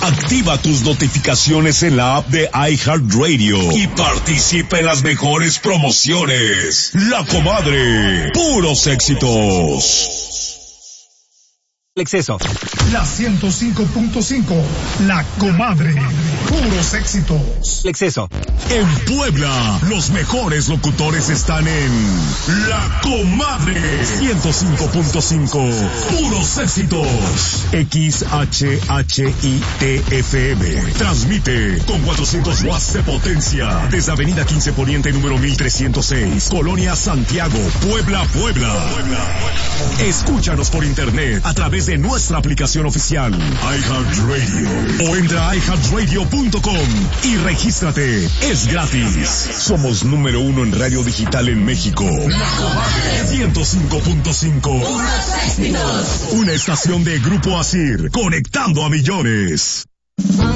Activa tus notificaciones en la app de iHeartRadio y participa en las mejores promociones. La Comadre, puros éxitos. El exceso. La 105.5, La Comadre, puros éxitos. El exceso. En Puebla, los mejores locutores están en La Comadre 105.5, puros éxitos. XHHITFM transmite con 400 watts de potencia desde Avenida 15 Poniente número 1306, Colonia Santiago, Puebla. Escúchanos por internet a través de nuestra aplicación oficial iHeartRadio o entra a iHeartRadio.com y regístrate. Es gratis. Somos número 1 en radio digital en México. 105.5. Una estación de Grupo Asir, conectando a millones.